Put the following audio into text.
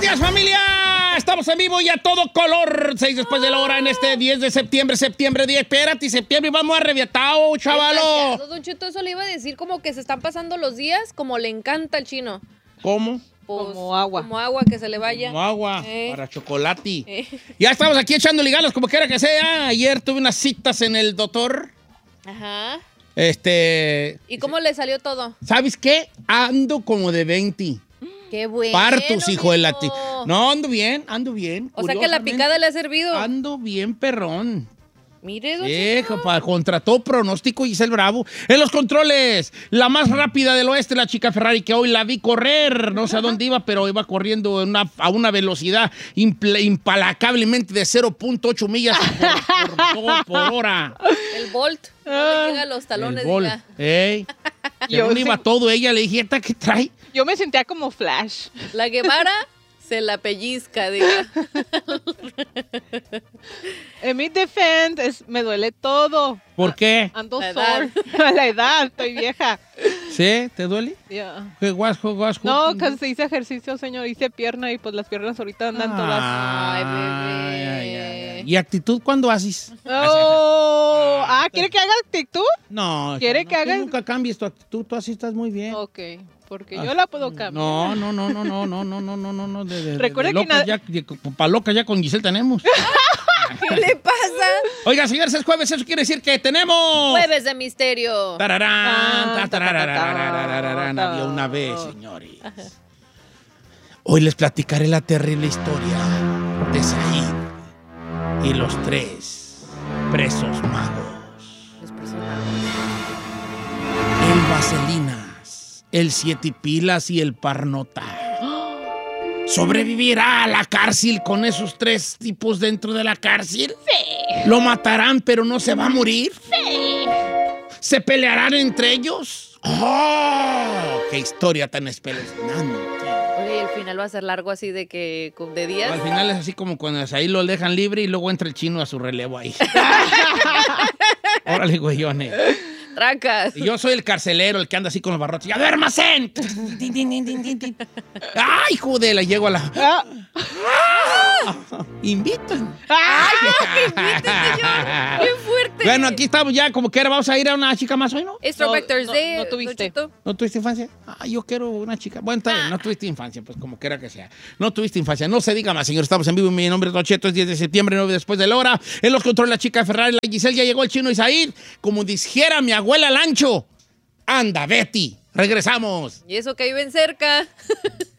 días, familia! Estamos en vivo y a todo color. 6 después de la hora en este 10 de septiembre. Septiembre 10. Espérate, septiembre. Vamos arrebiatados, chavalo. Don Cheto, eso le iba a decir como que se están pasando los días, como le encanta al chino. ¿Cómo? Pues, como agua. Como agua, que se le vaya. Como agua para chocolate. Ya estamos aquí echándole ganas como quiera que sea. Ayer tuve unas citas en el doctor. Ajá. ¿Y cómo le salió todo? ¿Sabes qué? Ando como de 20. ¡Qué bueno! Partos, hijo de la No, ando bien. O sea que la picada le ha servido. Ando bien, perrón. Mire, don Cheto. Contra todo pronóstico, Giselle Bravo. En los controles, la más rápida del oeste, la chica Ferrari, que hoy la vi correr. No sé a dónde iba, pero iba corriendo a una velocidad implacablemente de 0.8 millas por hora. El Bolt. No le llega a los talones. El Bolt. ¿Dónde iba todo? Ella le dije, ¿qué trae? Yo me sentía como Flash. La Guevara se la pellizca, diga. En mi defense, me duele todo. ¿Por qué? Ando sore. A la edad, estoy vieja. ¿Sí? ¿Te duele? Yeah. ¿Qué guasco? No, que hice ejercicio, señor. Hice pierna y pues las piernas ahorita andan todas. Ay, bebé. ¿Y actitud cuándo haces? Oh, ¿quiere que haga actitud? No. ¿Quiere que haga? Tú nunca cambies tu actitud, tú así estás muy bien. Ok, porque yo la puedo cambiar. No. Recuerda que para loca ya con Giselle tenemos. ¿Qué le pasa? Oiga, señores, es jueves, eso quiere decir que tenemos... Jueves de misterio. Había una vez, señores. Hoy les platicaré la terrible historia de Said y los 3 presos magos. Los presos magos. El Vaselinas, el Siete Pilas y el Parnota. ¿Sobrevivirá a la cárcel con esos 3 tipos dentro de la cárcel? Sí. ¿Lo matarán pero no se va a morir? Sí. ¿Se pelearán entre ellos? ¡Oh! ¡Qué historia tan espeluznante! Oye, el final va a ser largo así de días. Al final es así como cuando ahí lo dejan libre y luego entra el chino a su relevo ahí. Órale, güeyone. Tracas. Y yo soy el carcelero, el que anda así con los barrotes. ¡Ya duérmase! ¡Ay, judela! Llego a la... ¡Invitan! ¡Ay, no, que inviten, señor! ¡Qué fuerte! Bueno, aquí estamos ya, como que era, vamos a ir a una chica más hoy, ¿no? Es Throwback Thursday. No tuviste. ¿No tuviste infancia? Yo quiero una chica. Bueno, está bien, no tuviste infancia, pues como quiera que sea. No tuviste infancia. No se diga más, señor. Estamos en vivo. Mi nombre es Don Cheto. Es 10 de septiembre, 9 después de la hora. En los controles la chica Ferrari, la Giselle. Ya llegó el chino Isaid. Como dijera mi abuela Lancho. Anda, Betty. Regresamos. Y eso que viven cerca.